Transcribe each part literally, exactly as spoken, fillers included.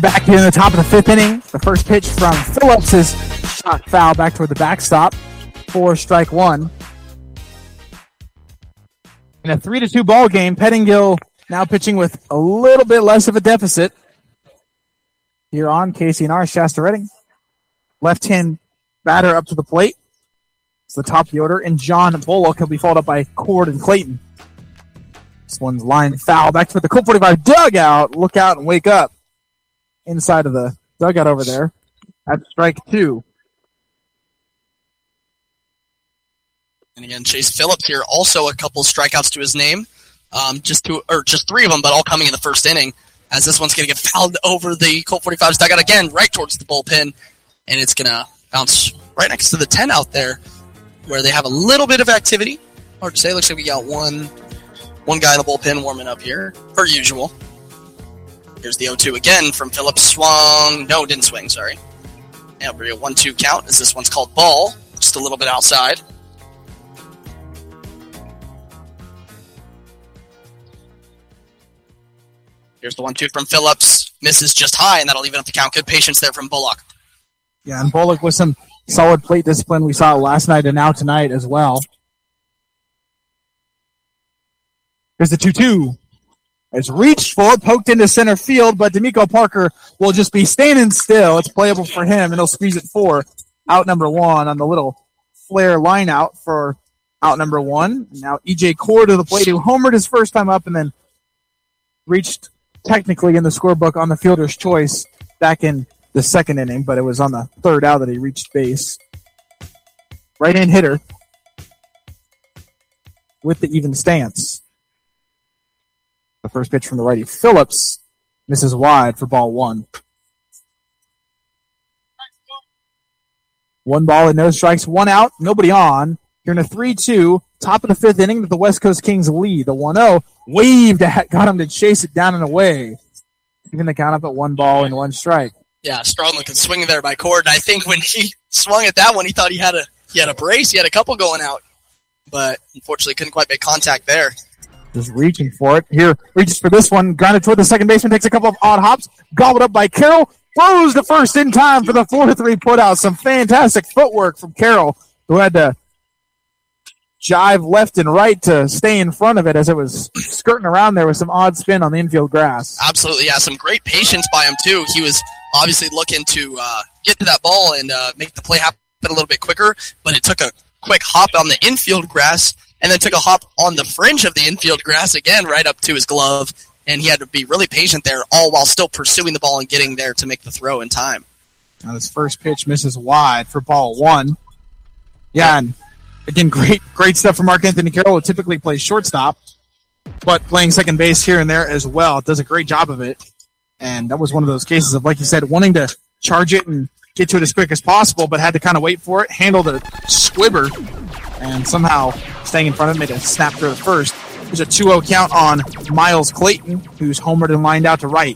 Back in the top of the fifth inning, the first pitch from Phillips is shot foul back toward the backstop for strike one. In a three to two ball game, Pettingill now pitching with a little bit less of a deficit. Here on K C N R, Shasta Redding. Left-hand batter up to the plate. It's the top of the order, and John Bullock will be followed up by Cord and Clayton. This one's line foul back to the Colt forty-five dugout. Look out and wake up. Inside of the dugout over there. That's strike two. And again, Chase Phillips here, also a couple strikeouts to his name. Um, just two, or just three of them, but all coming in the first inning. As this one's going to get fouled over the Colt forty-five's dugout again, right towards the bullpen. And it's going to bounce right next to the ten out there, where they have a little bit of activity. Hard to say. Looks like we got one, one guy in the bullpen warming up here, per usual. Here's the oh two again from Phillips. Swung. No, didn't swing, sorry. Yeah, we're a one two count as this one's called ball. Just a little bit outside. Here's the one two from Phillips. Misses just high, and that'll even up the count. Good patience there from Bullock. Yeah, and Bullock with some solid plate discipline we saw last night and now tonight as well. Here's the two two. It's reached for, poked into center field, but D'Amico Parker will just be standing still. It's playable for him, and he'll squeeze it for out number one on the little flare line out for out number one. Now E J Cord to the plate, who homered his first time up and then reached technically in the scorebook on the fielder's choice back in the second inning, but it was on the third out that he reached base. Right-hand hitter with the even stance. The first pitch from the righty, Phillips, misses wide for ball one. One ball and no strikes, one out, nobody on. Here in a three two, top of the fifth inning, the West Coast Kings lead. The one oh waved at, got him to chase it down and away. Even the count up at one ball and one strike. Yeah, strong looking swing there by Cord. I think when he swung at that one, he thought he had a he had a brace, he had a couple going out, but unfortunately couldn't quite make contact there. Just reaching for it. Here, reaches for this one. Grounded toward the second baseman. Takes a couple of odd hops. Gobbled up by Carroll. Throws to first in time for the four to three putout. Some fantastic footwork from Carroll, who had to jive left and right to stay in front of it as it was skirting around there with some odd spin on the infield grass. Absolutely, yeah. Some great patience by him, too. He was obviously looking to uh, get to that ball and uh, make the play happen a little bit quicker, but it took a quick hop on the infield grass and then took a hop on the fringe of the infield grass again right up to his glove, and he had to be really patient there, all while still pursuing the ball and getting there to make the throw in time. Now this first pitch misses wide for ball one. Yeah, and again, great great stuff from Mark Anthony Carroll, who typically plays shortstop, but playing second base here and there as well. Does a great job of it, and that was one of those cases of, like you said, wanting to charge it and get to it as quick as possible, but had to kind of wait for it, handle the squibber, and somehow staying in front of it, made a snap through the first. There's a two oh count on Miles Clayton, who's homered and lined out to right.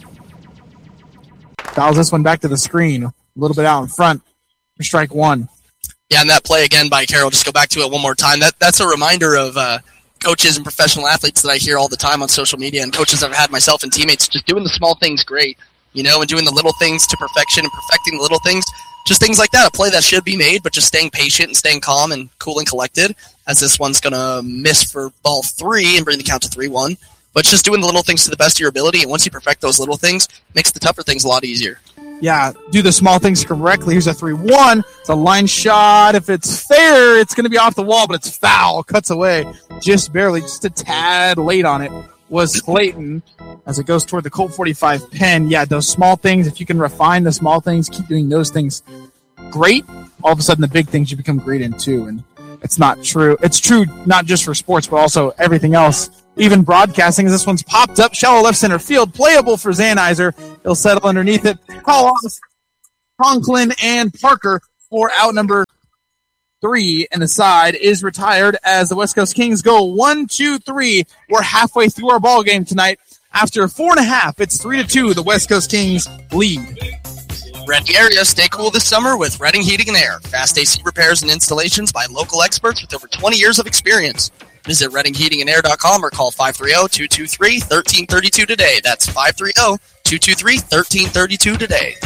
Fouls this one back to the screen, a little bit out in front for strike one. Yeah, and that play again by Carroll, just go back to it one more time. That That's a reminder of uh, coaches and professional athletes that I hear all the time on social media, and coaches I've had myself and teammates, just doing the small things great, you know, and doing the little things to perfection and perfecting the little things. Just things like that, a play that should be made, but just staying patient and staying calm and cool and collected, as this one's going to miss for ball three and bring the count to three one. But just doing the little things to the best of your ability, and once you perfect those little things, makes the tougher things a lot easier. Yeah, do the small things correctly. Here's a three one. It's a line shot. If it's fair, it's going to be off the wall, but it's foul. Cuts away just barely, just a tad late on it was Clayton as it goes toward the Colt forty-five pen. Yeah, those small things, if you can refine the small things, keep doing those things great, all of a sudden the big things you become great in too. And it's not true. It's true not just for sports, but also everything else. Even broadcasting, as this one's popped up, shallow left center field, playable for Zanizer. He'll settle underneath it. Call off Conklin and Parker for out number three, and the side is retired as the West Coast Kings go one, two, three. We're halfway through our ball game tonight. After four and a half, it's three to two. The West Coast Kings lead. Reading area, stay cool this summer with Reading Heating and Air. Fast A C repairs and installations by local experts with over twenty years of experience. Visit reading heating and air dot com or call five three zero, two two three, one three three two today. That's five three zero, two two three, one three three two today.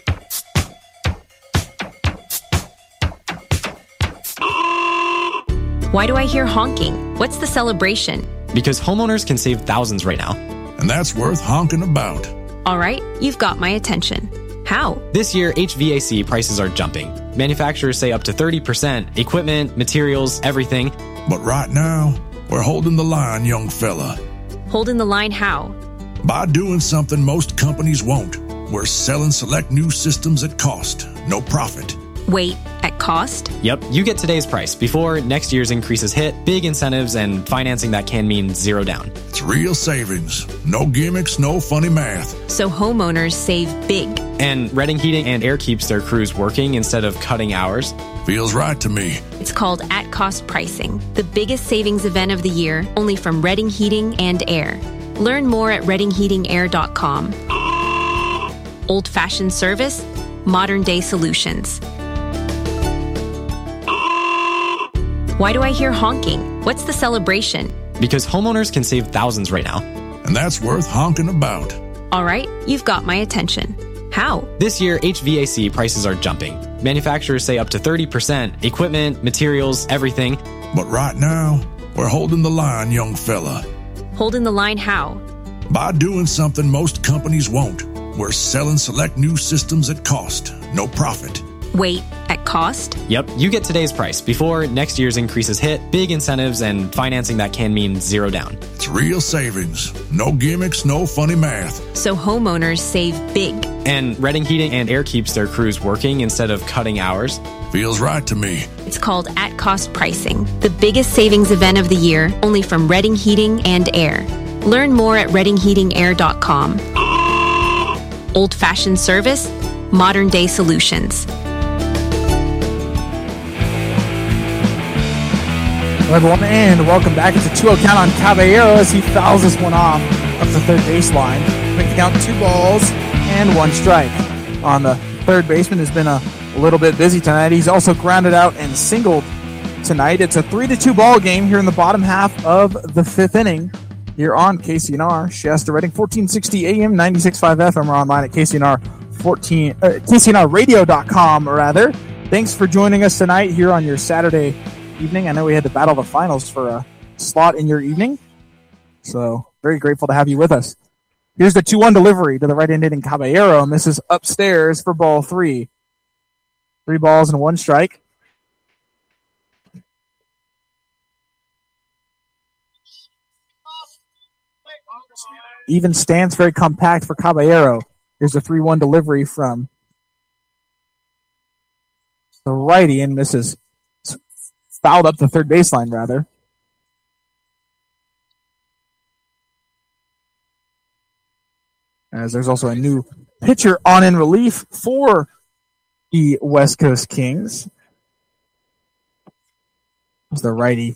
Why do I hear honking? What's the celebration? Because homeowners can save thousands right now. And that's worth honking about. All right, you've got my attention. How? This year, H V A C prices are jumping. Manufacturers say up to thirty percent. Equipment, materials, everything. But right now, we're holding the line, young fella. Holding the line how? By doing something most companies won't. We're selling select new systems at cost, no profit. Wait, at cost? Yep, you get today's price before next year's increases hit, big incentives, and financing that can mean zero down. It's real savings. No gimmicks, no funny math. So homeowners save big. And Redding Heating and Air keeps their crews working instead of cutting hours. Feels right to me. It's called at-cost pricing, the biggest savings event of the year, only from Redding Heating and Air. Learn more at redding heating air dot com. Old-fashioned service, modern-day solutions. Why do I hear honking? What's the celebration? Because homeowners can save thousands right now. And that's worth honking about. All right, you've got my attention. How? This year, H V A C prices are jumping. Manufacturers say up to thirty percent. Equipment, materials, everything. But right now, we're holding the line, young fella. Holding the line how? By doing something most companies won't. We're selling select new systems at cost, no profit. Wait, at cost? Yep, you get today's price before next year's increases hit, big incentives, and financing that can mean zero down. It's real savings. No gimmicks, no funny math. So homeowners save big. And Redding Heating and Air keeps their crews working instead of cutting hours. Feels right to me. It's called at-cost pricing, the biggest savings event of the year, only from Redding Heating and Air. Learn more at redding heating air dot com. Old-fashioned service, modern-day solutions. Hello everyone, and welcome back. It's a two oh count on Caballero as he fouls this one off up the third baseline. Make the count two balls and one strike. On the third baseman has been a little bit busy tonight. He's also grounded out and singled tonight. It's a three to two ball game here in the bottom half of the fifth inning here on K C N R. Shasta Redding, fourteen sixty A M, ninety-six point five F M. We're online at K C N R fourteen, uh, K C N R radio dot com, rather. Thanks for joining us tonight here on your Saturday evening. I know we had to battle the finals for a slot in your evening, so very grateful to have you with us. Here's the two one delivery to the right-hand hitting Caballero, and this is upstairs for ball three. Three balls and one strike. Even stance, very compact for Caballero. Here's a three one delivery from the righty, and this is fouled up the third baseline, rather. As there's also a new pitcher on in relief for the West Coast Kings. It's the righty.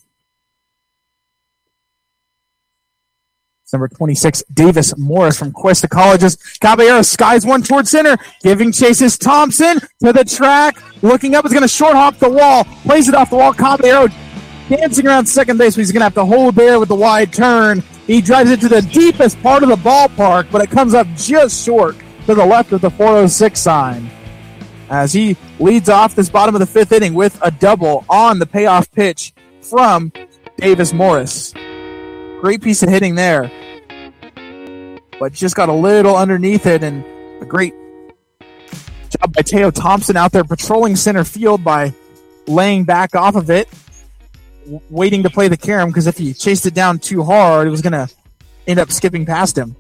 It's number twenty-six, Davis Morris from Cuesta Colleges. Caballero skies one towards center, giving chases Thompson to the track. Looking up, is going to short hop the wall. Plays it off the wall. Caballero dancing around second base, but he's going to have to hold there with the wide turn. He drives it to the deepest part of the ballpark, but it comes up just short to the left of the four oh six sign. As he leads off this bottom of the fifth inning with a double on the payoff pitch from Davis Morris. Great piece of hitting there, but just got a little underneath it, and a great job by Teo Thompson out there patrolling center field by laying back off of it, w- waiting to play the carom, because if he chased it down too hard, it was going to end up skipping past him.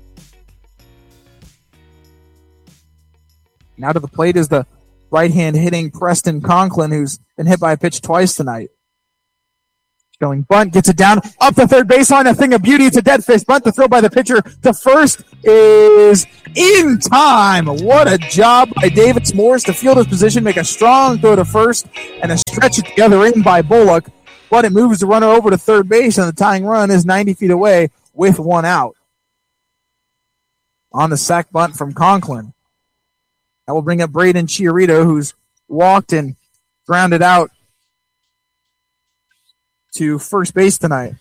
Now to the plate is the right-hand hitting Preston Conklin, who's been hit by a pitch twice tonight. Showing bunt, gets it down up the third baseline. A thing of beauty. It's a dead fish bunt. The throw by the pitcher to first is in time. What a job by Davis Morris to field his position, make a strong throw to first, and a stretch it together in by Bullock. But it moves the runner over to third base, and the tying run is ninety feet away with one out. On the sac bunt from Conklin. That will bring up Braden Chiarito, who's walked and grounded out to first base tonight.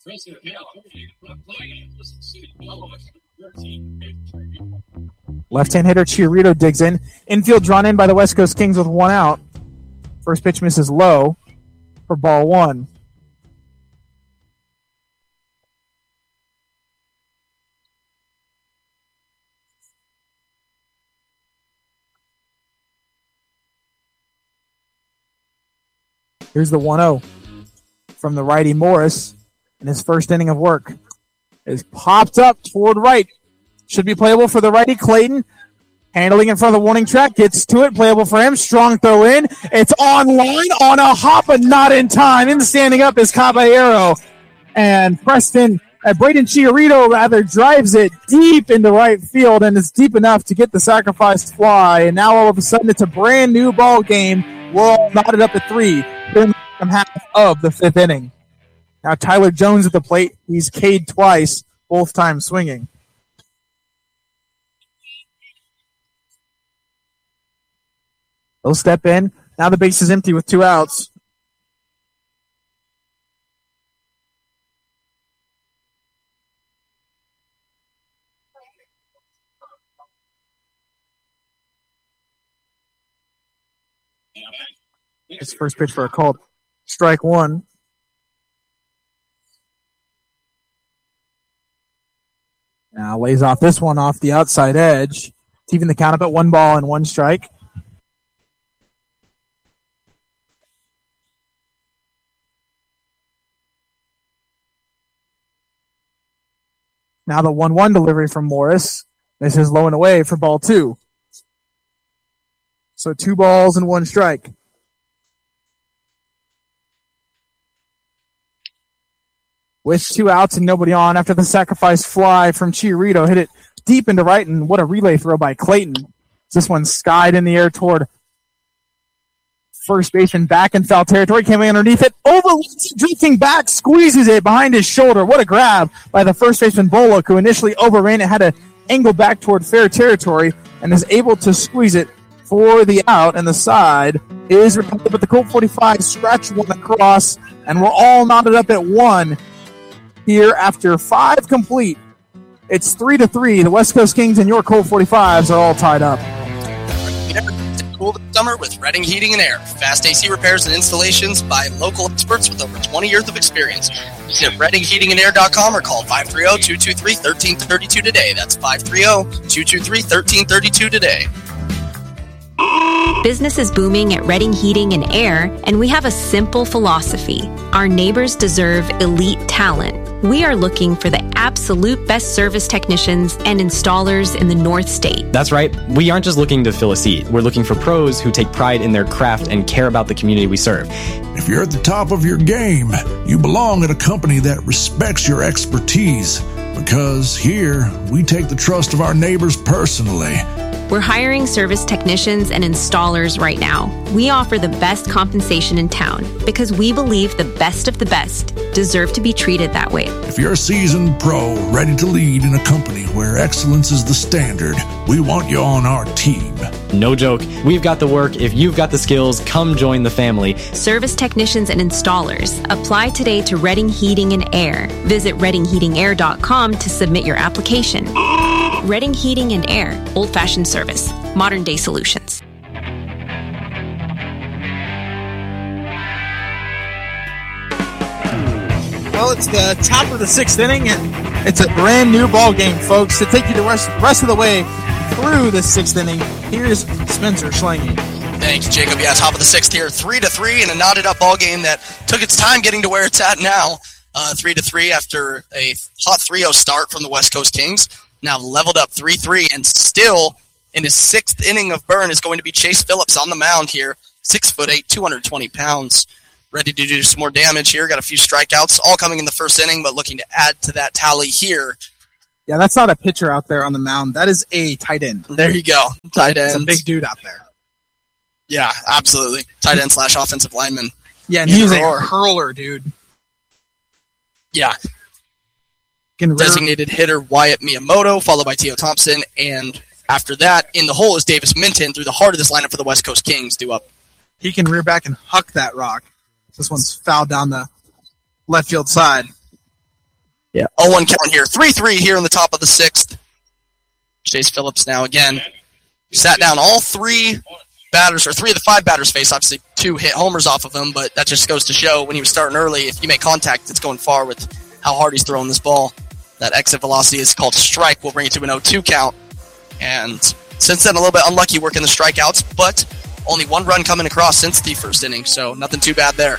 Left-hand hitter Chiarito digs in. Infield drawn in by the West Coast Kings with one out. First pitch misses low for ball one. Here's the one oh from the righty Morris in his first inning of work. Is popped up toward right. Should be playable for the righty Clayton. Handling in front of the warning track. Gets to it. Playable for him. Strong throw in. It's on line on a hop, but not in time. In standing up is Caballero. And Preston, uh, Braden Chiarito rather, drives it deep into right field, and it's deep enough to get the sacrificed fly. And now all of a sudden it's a brand new ball game. We're all knotted up at three. Then half of the fifth inning. Now Tyler Jones at the plate. He's K'd twice, both times swinging. They'll step in. Now the base is empty with two outs. His first pitch for a called strike one. Now lays off this one off the outside edge. It's even the count up at one ball and one strike. Now the one one delivery from Morris. This is low and away for ball two. So two balls and one strike. With two outs and nobody on after the sacrifice fly from Chiarito. Hit it deep into right, and what a relay throw by Clayton. This one skied in the air toward first baseman, back in foul territory. Came underneath it, over, drifting back, squeezes it behind his shoulder. What a grab by the first baseman Bullock, who initially overran it, had to angle back toward fair territory, and is able to squeeze it for the out, and the side is recovered, but the Colt forty-five scratch one across, and we're all knotted up at one here after five complete. It's three to three. The West Coast Kings and your Colt forty-fives are all tied up. Cool this summer with Redding Heating and Air. Fast A C repairs and installations by local experts with over twenty years of experience. Visit redding heating and air dot com or call five three zero, two two three, one three three two today. That's five three zero, two two three, one three three two today. Business is booming at Redding Heating and Air, and we have a simple philosophy. Our neighbors deserve elite talent. We are looking for the absolute best service technicians and installers in the North State. That's right. We aren't just looking to fill a seat. We're looking for pros who take pride in their craft and care about the community we serve. If you're at the top of your game, you belong at a company that respects your expertise. Because here, we take the trust of our neighbors personally. We're hiring service technicians and installers right now. We offer the best compensation in town because we believe the best of the best deserve to be treated that way. If you're a seasoned pro ready to lead in a company where excellence is the standard, we want you on our team. No joke. We've got the work. If you've got the skills, come join the family. Service technicians and installers. Apply today to Redding Heating and Air. Visit redding heating air dot com to submit your application. Redding Heating and Air. Old-fashioned service. Modern-day solutions. Well, it's the top of the sixth inning, and it's a brand new ball game, folks. To take you the rest, rest of the way through the sixth inning, here's Spencer Schlange. Thank you, Jacob. Yeah, top of the sixth here, three to three in a knotted up ball game that took its time getting to where it's at now. Uh, three to three after a hot three oh start from the West Coast Kings. Now leveled up three three, and still in his sixth inning of burn is going to be Chase Phillips on the mound here. Six foot eight, two hundred twenty pounds. Ready to do some more damage here. Got a few strikeouts, all coming in the first inning, but looking to add to that tally here. Yeah, that's not a pitcher out there on the mound. That is a tight end. There you go. Tight end. It's a big dude out there. Yeah, absolutely. Tight end slash offensive lineman. Yeah, and he's a hurler, dude. Yeah. Can Designated hitter Wyatt Miyamoto, followed by Teo Thompson, and after that, in the hole is Davis Minton through the heart of this lineup for the West Coast Kings, due up. He can rear back and huck that rock. This one's fouled down the left field side. Yeah. oh one count here. three three here in the top of the sixth. Chase Phillips now again. Sat down all three batters, or three of the five batters face. Obviously, two hit homers off of him, but that just goes to show when he was starting early, if you make contact, it's going far with how hard he's throwing this ball. That exit velocity is called strike. We'll bring it to an oh two count. And since then, a little bit unlucky working the strikeouts, but only one run coming across since the first inning, so nothing too bad there.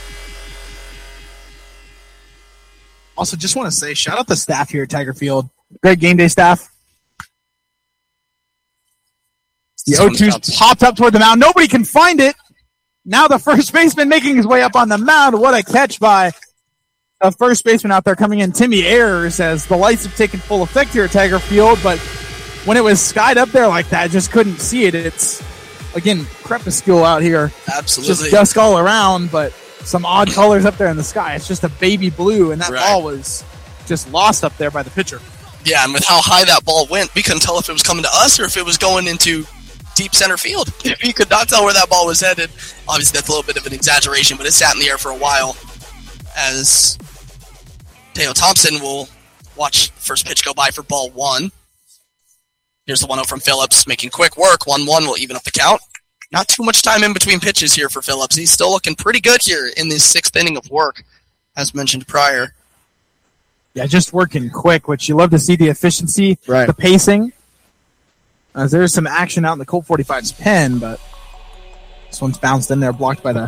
Also, just want to say, shout out the staff here at Tiger Field. Great game day staff. The oh two popped up toward the mound. Nobody can find it. Now the first baseman making his way up on the mound. What a catch by a first baseman out there coming in, Timmy Ayers, as the lights have taken full effect here at Tiger Field. But when it was skied up there like that, I just couldn't see it. It's, again, crepuscule out here. Absolutely. Just dusk all around, but some odd colors up there in the sky. It's just a baby blue, and that Right. ball was just lost up there by the pitcher. Yeah, and with how high that ball went, we couldn't tell if it was coming to us or if it was going into deep center field. We could not tell where that ball was headed. Obviously, that's a little bit of an exaggeration, but it sat in the air for a while as Teo Thompson will watch first pitch go by for ball one. Here's the one oh from Phillips, making quick work. one one will even up the count. Not too much time in between pitches here for Phillips. He's still looking pretty good here in this sixth inning of work, as mentioned prior. Yeah, just working quick, which you love to see the efficiency, Right. the pacing. As there's some action out in the Colt forty-five's pen, but this one's bounced in there, blocked by the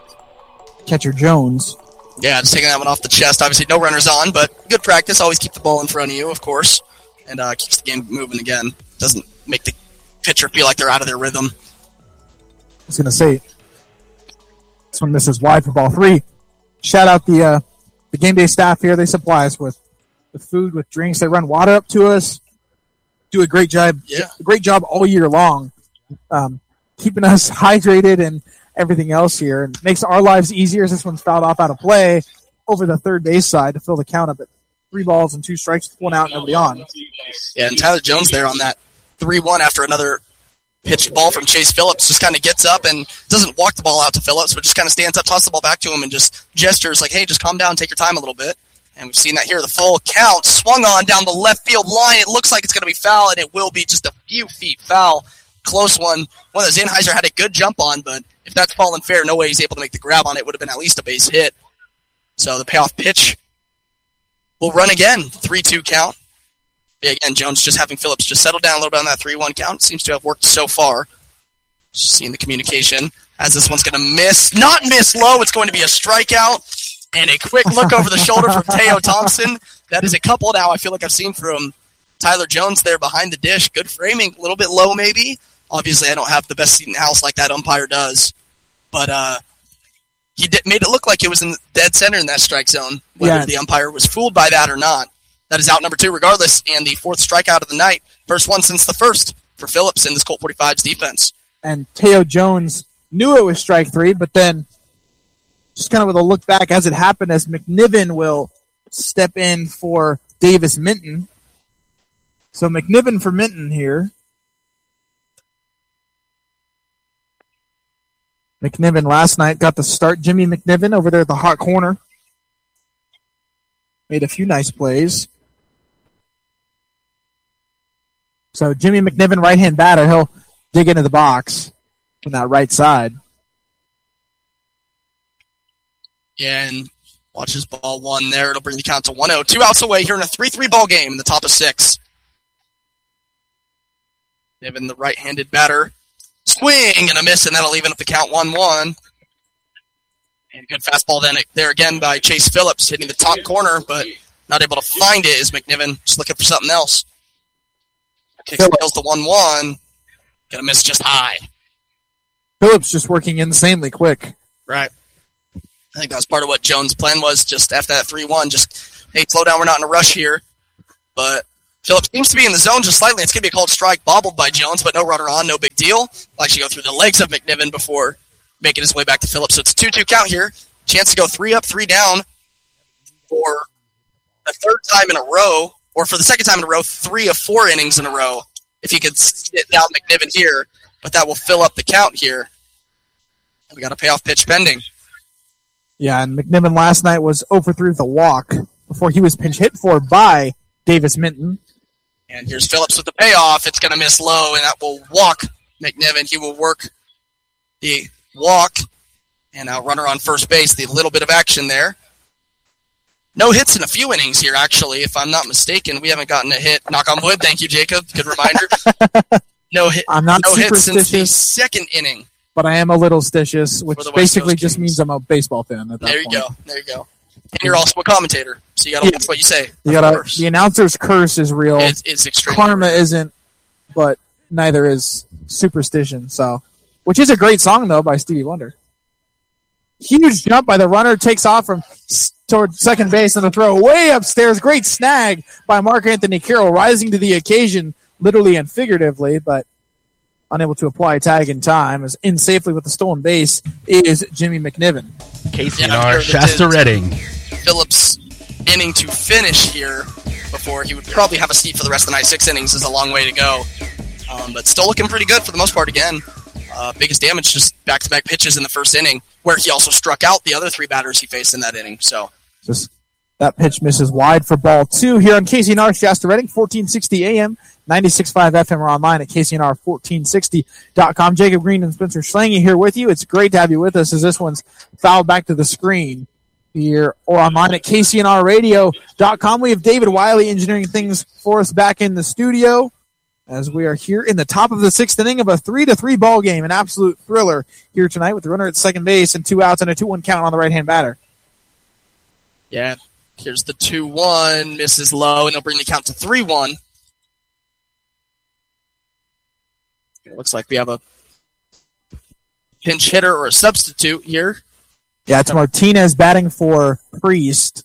catcher Jones. Yeah, just taking that one off the chest. Obviously, no runners on, but good practice. Always keep the ball in front of you, of course, and uh, keeps the game moving again. Doesn't make the pitcher feel like they're out of their rhythm. I was going to say, this one misses wide for ball three. Shout out the uh, the game day staff here. They supply us with, with food, with drinks. They run water up to us. Do a great job, Yeah. a great job all year long, um, keeping us hydrated and everything else here. And makes our lives easier as this one's fouled off out of play over the third base side to fill the count up at three balls and two strikes, one out, nobody on. Yeah, and Tyler Jones there on that three one after another pitched ball from Chase Phillips just kind of gets up and doesn't walk the ball out to Phillips, but just kind of stands up, tosses the ball back to him, and just gestures like, hey, just calm down, take your time a little bit. And we've seen that here. The full count swung on down the left field line. It looks like it's going to be foul, and it will be just a few feet foul. Close one. One that Zinheiser had a good jump on, but if that's fallen fair, no way he's able to make the grab on it. It would have been at least a base hit. So the payoff pitch will run again. three two count. Yeah, again, Jones just having Phillips just settle down a little bit on that three one count. Seems to have worked so far. Just seeing the communication. As this one's going to miss. Not miss low. It's going to be a strikeout. And a quick look over the shoulder from Teo Thompson. That is a couple now I feel like I've seen from Tyler Jones there behind the dish. Good framing. A little bit low maybe. Obviously, I don't have the best seat in the house like that umpire does. But uh, he did, made it look like it was in the dead center in that strike zone. Whether Yeah. the umpire was fooled by that or not. That is out number two regardless. And the fourth strikeout of the night. First one since the first for Phillips in this Colt forty-five's defense. And Teo Jones knew it was strike three, but then just kind of with a look back as it happened, as McNiven will step in for Davis Minton. So McNiven for Minton here. McNiven last night got the start. Jimmy McNiven over there at the hot corner. Made a few nice plays. So Jimmy McNiven, right-hand batter, he'll dig into the box from that right side. Yeah, and watches ball one there. It'll bring the count to one oh. Two outs away here in a three three ball game in the top of six. Given the right-handed batter. Swing and a miss, and that'll even up the count one one. And good fastball then there again by Chase Phillips, hitting the top corner, but not able to find it is McNiven. Just looking for something else. Kicks tails to one one. Gonna miss just high. Phillips just working insanely quick. Right. I think that was part of what Jones' plan was, just after that three one, just, hey, slow down, we're not in a rush here. But Phillips seems to be in the zone just slightly. It's going to be a called strike, bobbled by Jones, but no runner on, no big deal. Will actually go through the legs of McNiven before making his way back to Phillips. So it's a two two count here. Chance to go three up, three down for the third time in a row, or for the second time in a row, three of four innings in a row, if he could sit down McNiven here. But that will fill up the count here. We got a payoff pitch pending. Yeah, and McNiven last night was oh for three with a walk before he was pinch hit for by Davis Minton. And here's Phillips with the payoff. It's going to miss low, and that will walk McNiven. He will work the walk, and now runner on first base. The little bit of action there. No hits in a few innings here, actually, if I'm not mistaken. We haven't gotten a hit. Knock on wood. Thank you, Jacob. Good reminder. No hit. I'm not no hits since the superstitious, second inning. but I am a little stitious, which For the West basically Coast just Kings. means I'm a baseball fan at that There you point. go. There you go. And you're also a commentator, so you got to Yeah. watch what you say. You Of gotta, course. the announcer's curse is real. It's, it's extreme. Karma isn't, but neither is superstition. So, which is a great song though by Stevie Wonder. Huge jump by the runner, takes off from s- toward second base, and the throw way upstairs. Great snag by Mark Anthony Carroll, rising to the occasion, literally and figuratively, but unable to apply tag in time. As in safely with the stolen base is Jimmy McNiven. Casey Yeah, and I'm our here to Shasta do- Redding. Phillips inning to finish here before he would probably have a seat for the rest of the night. Six innings is a long way to go, um, but still looking pretty good for the most part. Again, uh, biggest damage just back-to-back pitches in the first inning, where he also struck out the other three batters he faced in that inning. So Just that pitch misses wide for ball two here on K C N R Shasta Redding, fourteen sixty A M, ninety-six point five F M, or online at K C N R fourteen sixty dot com. Jacob Green and Spencer Schlange here with you. It's great to have you with us as this one's fouled back to the screen here or online at K C N R radio dot com. We have David Wiley engineering things for us back in the studio as we are here in the top of the sixth inning of a three to three ball game, an absolute thriller here tonight with the runner at second base and two outs and a two one count on the right-hand batter. yeah, here's the two one, misses low, and they'll bring the count to three one. It looks like we have a pinch hitter or a substitute here. Yeah, it's Martinez batting for Priest.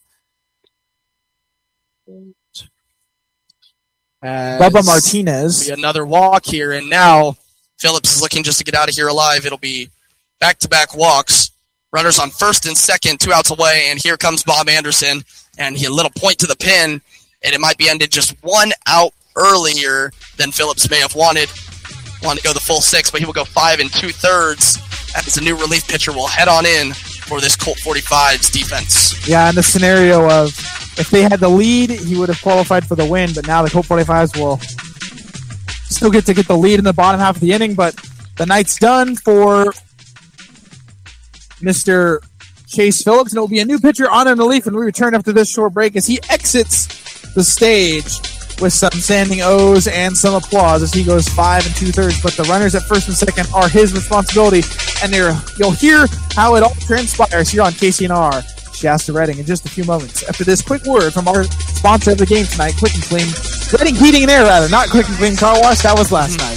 As Bubba Martinez. be another walk here, and now Phillips is looking just to get out of here alive. It'll be back-to-back walks. Runners on first and second, two outs away, and here comes Bob Anderson, and he a little point to the pin, and it might be ended just one out earlier than Phillips may have wanted. Wanted to go the full six, but he will go five and two-thirds as the new relief pitcher will head on in for this Colt forty-five's defense. Yeah, in the scenario of if they had the lead, he would have qualified for the win, but now the Colt forty-fives will still get to get the lead in the bottom half of the inning, but the night's done for Mister Chase Phillips, and it will be a new pitcher on in relief when we return after this short break as he exits the stage with some standing O's and some applause as he goes five and two-thirds, but the runners at first and second are his responsibility, and they're, you'll hear how it all transpires here on K C N R Shasta Redding in just a few moments. After this quick word from our sponsor of the game tonight, Quick and Clean, Redding Heating and Air, rather, not Quick and Clean Car Wash, that was last night.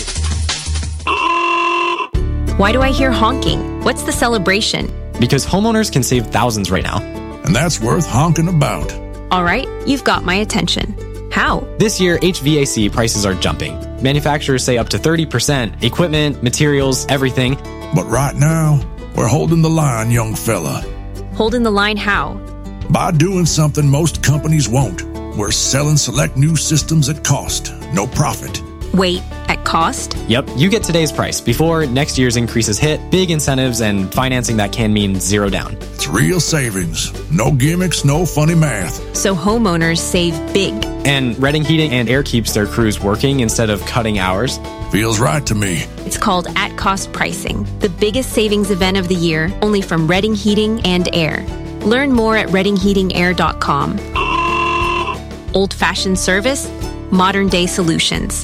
Why do I hear honking? What's the celebration? Because homeowners can save thousands right now. And that's worth honking about. All right, you've got my attention. How? This year, H V A C prices are jumping. Manufacturers say up to thirty percent. Equipment, materials, everything. But right now, we're holding the line, young fella. Holding the line how? By doing something most companies won't. We're selling select new systems at cost, no profit. Wait, at cost? Yep, you get today's price before next year's increases hit, big incentives, and financing that can mean zero down. It's real savings. No gimmicks, no funny math. So homeowners save big. And Redding Heating and Air keeps their crews working instead of cutting hours. Feels right to me. It's called At Cost Pricing, the biggest savings event of the year, only from Redding Heating and Air. Learn more at redding heating air dot com. Old-fashioned service, modern-day solutions.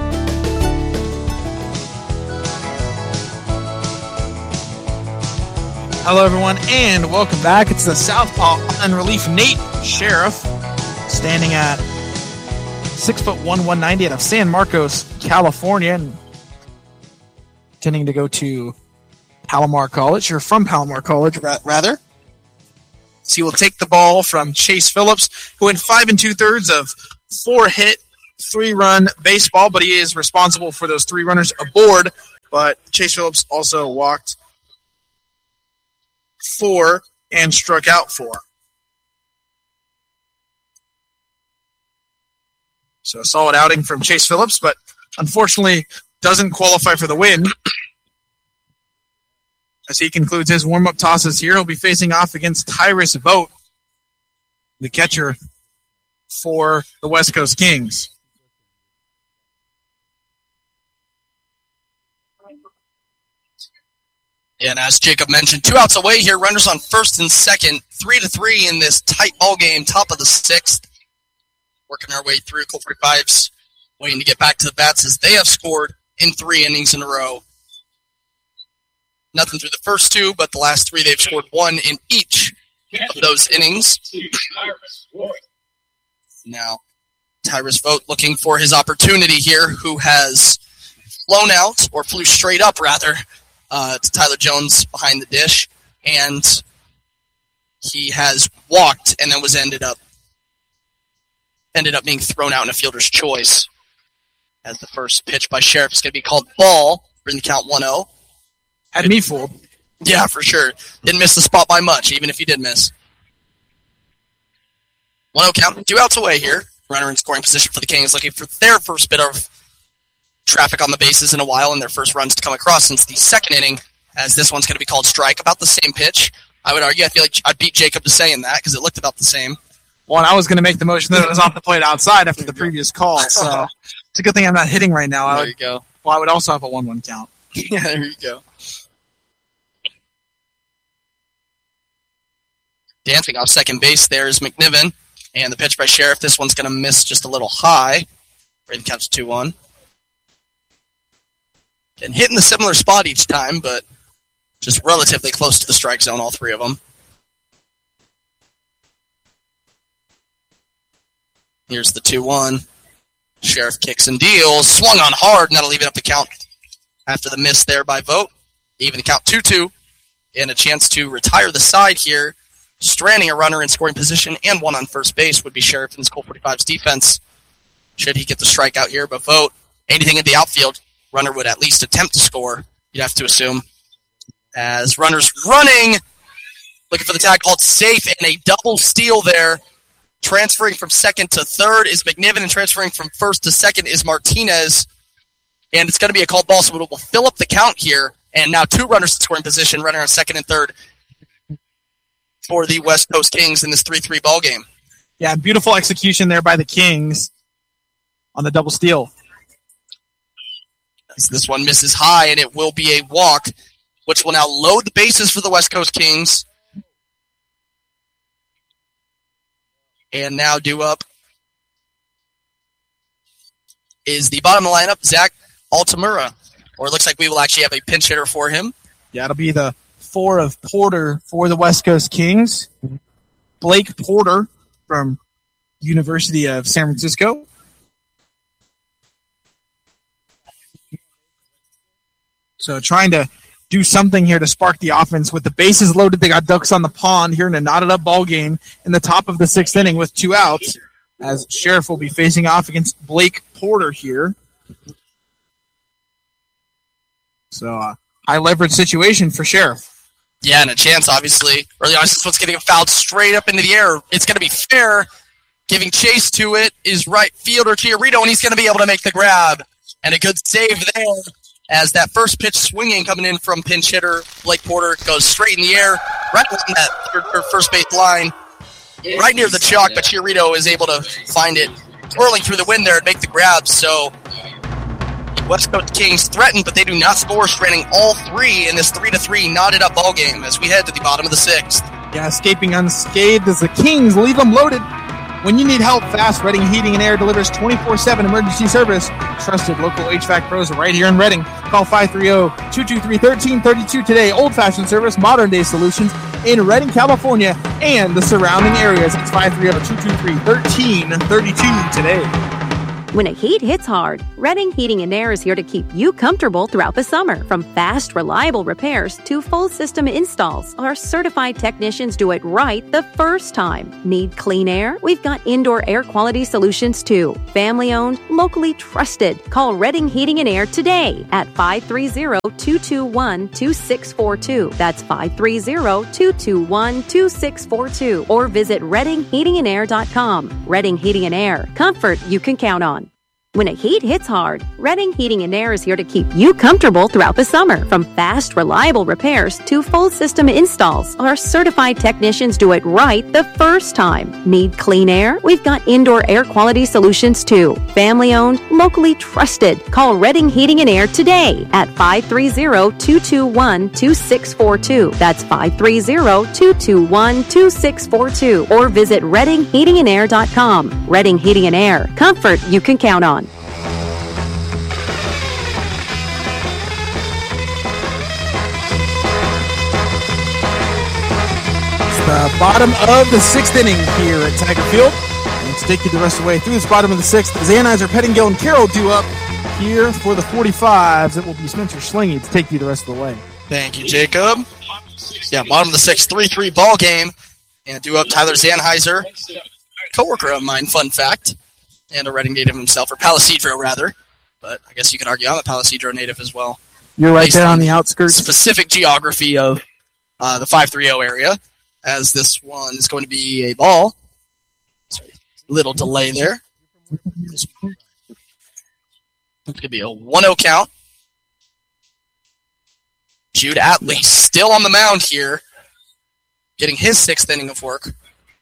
Hello, everyone, and welcome back. It's the Southpaw on relief. Nate Sheriff, standing at six foot one, one ninety, out of San Marcos, California, and intending to go to Palomar College, or from Palomar College, ra- rather. So he will take the ball from Chase Phillips, who went five and two thirds of four hit, three run baseball, but he is responsible for those three runners aboard. But Chase Phillips also walked four and struck out four. So a solid outing from Chase Phillips, but unfortunately doesn't qualify for the win. As he concludes his warm-up tosses here, he'll be facing off against Tyrus Vogt. the catcher for the West Coast Kings. And as Jacob mentioned, two outs away here, runners on first and second, three to three in this tight ball game, top of the sixth. Working our way through. Colt forty-fives waiting to get back to the bats as they have scored in three innings in a row. Nothing through the first two, but the last three they've scored one in each of those innings. Now, Tyrus Vogt looking for his opportunity here, who has flown out, or flew straight up, rather, uh, to Tyler Jones behind the dish, and he has walked and then was ended up ended up being thrown out in a fielder's choice. As the first pitch by Sheriff is going to be called ball, bring the count one oh. Had me fooled. Yeah, for sure. Didn't miss the spot by much, even if he did miss. one oh count, two outs away here. Runner in scoring position for the Kings, looking for their first bit of traffic on the bases in a while and their first runs to come across since the second inning, as this one's going to be called strike. About the same pitch. I would argue, I feel like I beat Jacob to saying that because it looked about the same. Well, and I was going to make the motion that it was off the plate outside after the previous call, so it's a good thing I'm not hitting right now. I There would, you go. Well, I would also have a one one count. Yeah, there you go. Dancing off second base there is McNiven. And the pitch by Sheriff, this one's going to miss just a little high. Brayden counts two one. And hitting the similar spot each time, but just relatively close to the strike zone, all three of them. Here's the two one. Sheriff kicks and deals. Swung on hard, and that'll even up the count after the miss there by Vogt. Even the count two two. And a chance to retire the side here. Stranding a runner in scoring position and one on first base would be Sheriff in his Colt forty-five's defense. Should he get the strikeout here, but Vogt, anything in the outfield, runner would at least attempt to score, you'd have to assume. As runners running, looking for the tag called safe, and a double steal there. Transferring from second to third is McNiven, and transferring from first to second is Martinez. And it's going to be a called ball, so it will fill up the count here. And now two runners in scoring position, runner on second and third for the West Coast Kings in this three three ball game. Yeah, beautiful execution there by the Kings on the double steal. As this one misses high, and it will be a walk, which will now load the bases for the West Coast Kings. And now due up is the bottom of the lineup, Zach Altamura. Or it looks like we will actually have a pinch hitter for him. Yeah, it'll be the four of Porter for the West Coast Kings. Blake Porter from University of San Francisco. So trying to do something here to spark the offense. With the bases loaded, they got ducks on the pond here in a knotted-up ball game in the top of the sixth inning with two outs, as Sheriff will be facing off against Blake Porter here. So, uh, high-leverage situation for Sheriff. Yeah, and a chance, obviously. Early on, this one's getting fouled straight up into the air. It's going to be fair. Giving chase to it is right fielder Chiarito, and he's going to be able to make the grab. And a good save there, as that first pitch swinging coming in from pinch hitter Blake Porter goes straight in the air, right on that third or first base line, right near the chalk, but Chiarito is able to find it twirling through the wind there and make the grab. So West Coast Kings threatened, but they do not score, straining all three in this three to three knotted up ball game as we head to the bottom of the sixth. Yeah, escaping unscathed as the Kings leave them loaded. When you need help fast, Reading Heating and Air delivers twenty-four seven emergency service. Trusted local H V A C pros right here in Reading. Call five three zero, two two three, one three three two today. Old-fashioned service, modern-day solutions in Reading, California, and the surrounding areas. It's five three zero, two two three, one three three two today. When a heat hits hard, Reading Heating and Air is here to keep you comfortable throughout the summer. From fast, reliable repairs to full system installs, our certified technicians do it right the first time. Need clean air? We've got indoor air quality solutions too. Family owned, locally trusted. Call Reading Heating and Air today at five three zero, two two one, two six four two. That's five three zero, two two one, two six four two. Or visit reading heating and air dot com. Reading Heating and Air. Comfort you can count on. When a heat hits hard, Redding Heating and Air is here to keep you comfortable throughout the summer. From fast, reliable repairs to full system installs, our certified technicians do it right the first time. Need clean air? We've got indoor air quality solutions too. Family owned, locally trusted. Call Redding Heating and Air today at five three zero, two two one, two six four two. That's five three zero, two two one, two six four two. Or visit redding heating and air dot com. Redding Heating and Air. Comfort you can count on. The bottom of the sixth inning here at Tiger Field. Let's take you the rest of the way through this bottom of the sixth. Zanizer, Pettingill, and Carroll due up here for the forty-fives. It will be Spencer Schlingy to take you the rest of the way. Thank you, Jacob. Yeah, bottom of the sixth, three three ball game. And due up Tyler Zanizer, coworker of mine, fun fact, and a Reading native himself, or Palisadro rather. But I guess you could argue I'm a Palisadro native as well. You're right there on the outskirts. Specific geography of uh, the five three zero area. As this one is going to be a ball. Sorry, little delay there. It's going to be a one oh count. Jude Atley still on the mound here, getting his sixth inning of work.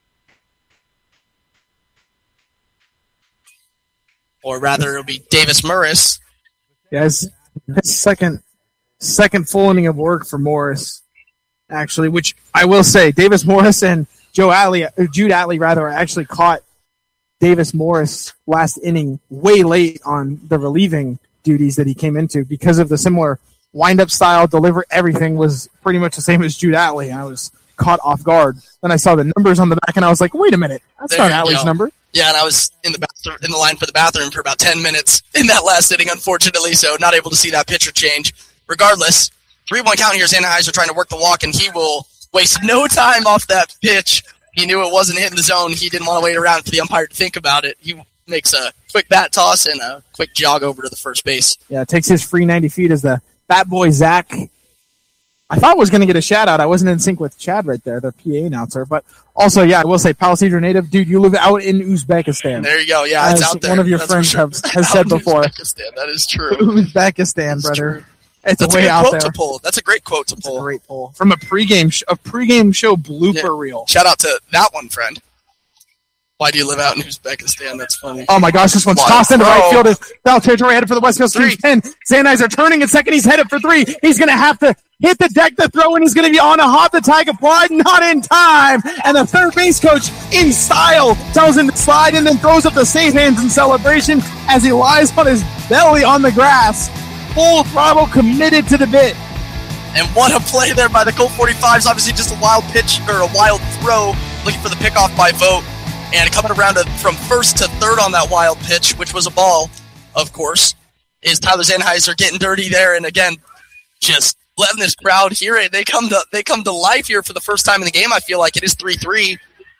Or rather, it'll be Davis Morris. Yes, his second, second full inning of work for Morris. Actually, which I will say, Davis Morris and Joe Atley, or Jude Atley rather, actually caught Davis Morris last inning way late on the relieving duties that he came into because of the similar wind-up style, deliver, everything was pretty much the same as Jude Atley. I was caught off guard. Then I saw the numbers on the back, and I was like, wait a minute, that's there not Atley's go. number. Yeah, and I was in the bathroom, in the line for the bathroom for about ten minutes in that last inning, unfortunately, so not able to see that pitcher change. Regardless, three one count here. Zanizer trying to work the walk, and he will waste no time off that pitch. He knew it wasn't hitting the zone. He didn't want to wait around for the umpire to think about it. He makes a quick bat toss and a quick jog over to the first base. Yeah, takes his free ninety feet as the bat boy Zach, I thought was going to get a shout out. I wasn't in sync with Chad right there, the P A announcer. But also, yeah, I will say, Palisadro native, dude, you live out in Uzbekistan. There you go. Yeah, it's as out there. one of your That's friends sure. have, has said before. Uzbekistan. That is true. Uzbekistan, That's brother. True. It's That's way a good out quote there. to pull. That's a great quote to That's pull. a great pull from a pregame sh- a pregame show blooper Yeah. reel. Shout out to that one, friend. Why do you live out in Uzbekistan? That's funny. Oh my gosh, this one's Wild tossed into throw. right field. Is foul territory headed for the West Coast Three. ten. Zanizer turning at second. He's headed for three. He's going to have to hit the deck to throw, and he's going to be on a hop the Tiger fly. Not in time. And the third base coach, in style, tells him to slide and then throws up the safe hands in celebration as he lies on his belly on the grass. Full throttle, committed to the bit. And what a play there by the Colt forty-fives. Obviously just a wild pitch, or a wild throw, looking for the pickoff by Vogt. And coming around to, from first to third on that wild pitch, which was a ball, of course, is Tyler Zanizer getting dirty there. And again, just letting this crowd hear it. They come to they come to life here for the first time in the game. I feel like it is three three.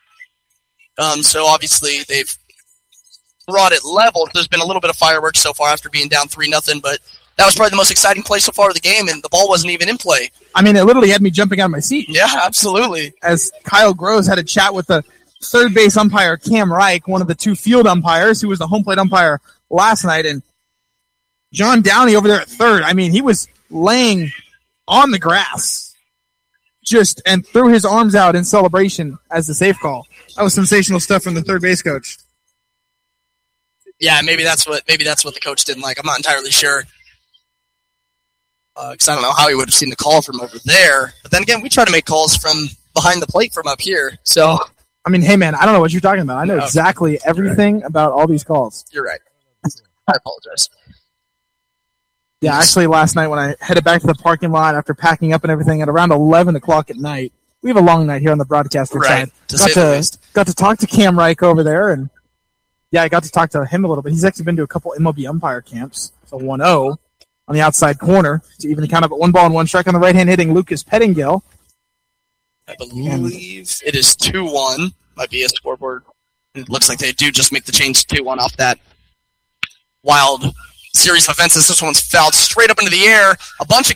Um, so obviously they've brought it level. There's been a little bit of fireworks so far after being down three nothing, but that was probably the most exciting play so far of the game, and the ball wasn't even in play. I mean, it literally had me jumping out of my seat. Yeah, absolutely. As Kyle Groves had a chat with the third base umpire, Cam Reich, one of the two field umpires, who was the home plate umpire last night, and John Downey over there at third. I mean, he was laying on the grass just and threw his arms out in celebration as the safe call. That was sensational stuff from the third base coach. Yeah, maybe that's what maybe that's what the coach didn't like. I'm not entirely sure. Because uh, I don't know how he would have seen the call from over there. But then again, we try to make calls from behind the plate from up here. So, I mean, hey, man, I don't know what you're talking about. I know No. exactly everything about all these calls. you're right. I apologize. Yeah, Yes. actually, last night when I headed back to the parking lot after packing up and everything at around eleven o'clock at night, we have a long night here on the broadcaster Right, side. to got, say the to, least. got to talk to Cam Reich over there, and yeah, I got to talk to him a little bit. He's actually been to a couple M L B umpire camps. So one oh on the outside corner to even count up at one ball and one strike on the right hand hitting Lucas Pettingill. I believe it is two one. Might be a scoreboard. It looks like they do just make the change to two one off that wild series of events. This one's fouled straight up into the air. A bunch of